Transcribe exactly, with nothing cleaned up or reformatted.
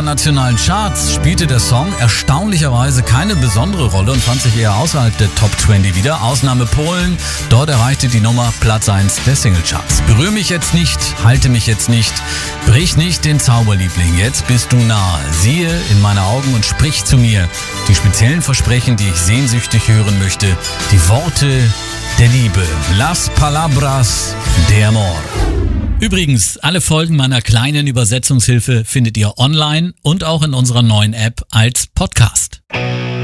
internationalen Charts spielte der Song erstaunlicherweise keine besondere Rolle und fand sich eher außerhalb der Top zwanzig wieder. Ausnahme Polen, dort erreichte die Nummer Platz eins der Singlecharts. Berühr mich jetzt nicht, halte mich jetzt nicht, brich nicht den Zauberliebling, jetzt bist du nahe. Siehe in meine Augen und sprich zu mir die speziellen Versprechen, die ich sehnsüchtig hören möchte, die Worte der Liebe. Las palabras de amor. Übrigens, alle Folgen meiner kleinen Übersetzungshilfe findet ihr online und auch in unserer neuen App als Podcast.